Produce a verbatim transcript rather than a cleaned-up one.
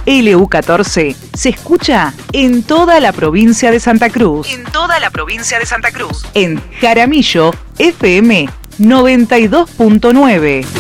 L U catorce se escucha en toda la provincia de Santa Cruz. En toda la provincia de Santa Cruz. En Jaramillo, F M noventa y dos punto nueve.